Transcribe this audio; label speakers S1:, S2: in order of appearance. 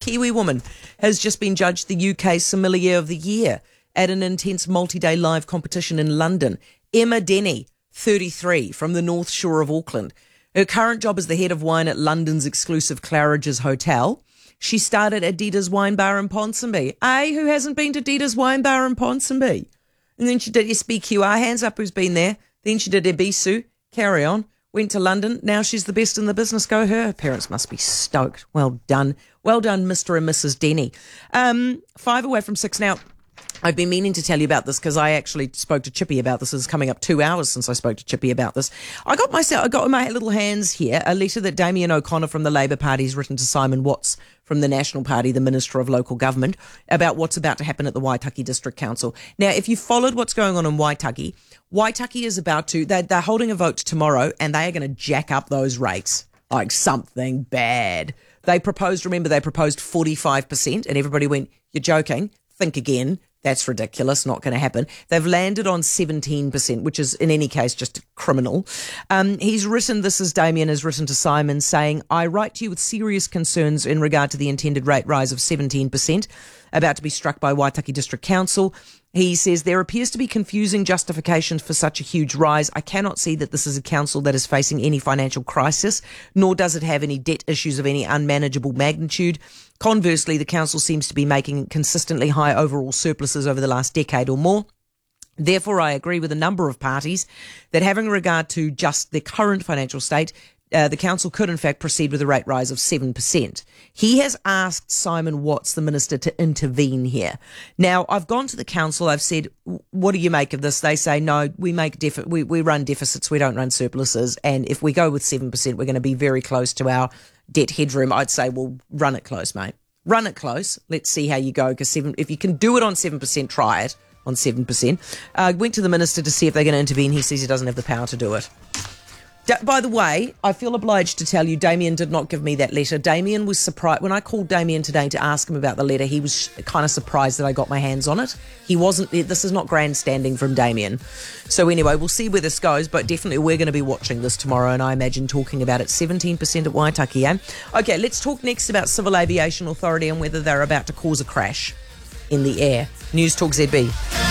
S1: Kiwi woman has just been judged the UK Sommelier of the Year at an intense multi-day live competition in London. Emma Denny, 33, from the North Shore of Auckland. Her current job is the head of wine at London's exclusive Claridge's Hotel. She started at Dita's Wine Bar in Ponsonby. Who hasn't been to Dita's Wine Bar in Ponsonby? And then she did SBQR, hands up who's been there. Then she did Ebisu, carry on. Went to London. Now she's the best in the business. Go her. Her parents must be stoked. Well done. Well done, Mr. and Mrs. Denny. 5 away from 6 now. I've been meaning to tell you about this because I actually spoke to Chippy about this. It's coming up 2 hours since I spoke to Chippy about this. I got in my little hands here a letter that Damien O'Connor from the Labour Party has written to Simon Watts from the National Party, the Minister of Local Government, about what's about to happen at the Waitaki District Council. Now, if you followed what's going on in Waitaki is about to, they're holding a vote tomorrow and they are going to jack up those rates like something bad. They proposed 45% and everybody went, you're joking, think again. That's ridiculous, not going to happen. They've landed on 17%, which is in any case just criminal. This is Damien has written to Simon saying, I write to you with serious concerns in regard to the intended rate rise of 17% about to be struck by Waitaki District Council. He says, there appears to be confusing justifications for such a huge rise. I cannot see that this is a council that is facing any financial crisis, nor does it have any debt issues of any unmanageable magnitude. Conversely, the council seems to be making consistently high overall surpluses over the last decade or more. Therefore, I agree with a number of parties that having regard to just the current financial state, the council could in fact proceed with a rate rise of 7%. He has asked Simon Watts, the minister, to intervene here. Now, I've gone to the council. I've said, what do you make of this? They say, no, we run deficits. We don't run surpluses. And if we go with 7%, we're going to be very close to our debt headroom. I'd say, well, run it close, mate. Run it close. Let's see how you go. Because if you can do it on 7%, try it on 7%. Went to the minister to see if they're going to intervene. He says he doesn't have the power to do it. By the way, I feel obliged to tell you, Damien did not give me that letter. Damien was surprised. When I called Damien today to ask him about the letter, he was kind of surprised that I got my hands on it. This is not grandstanding from Damien. So anyway, we'll see where this goes, but definitely we're going to be watching this tomorrow and I imagine talking about it. 17% at Waitaki, eh? Okay, let's talk next about Civil Aviation Authority and whether they're about to cause a crash in the air. News Talk ZB.